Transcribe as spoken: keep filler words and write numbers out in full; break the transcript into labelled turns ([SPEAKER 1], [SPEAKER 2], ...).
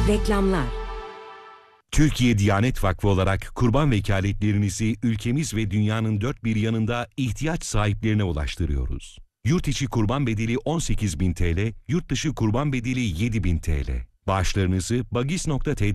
[SPEAKER 1] Reklamlar.
[SPEAKER 2] Türkiye Diyanet Vakfı olarak kurban vekaletlerinizi ülkemiz ve dünyanın dört bir yanında ihtiyaç sahiplerine ulaştırıyoruz. Yurt içi kurban bedeli on sekiz bin T L, yurt dışı kurban bedeli yedi bin T L. Bağışlarınızı bagis nokta t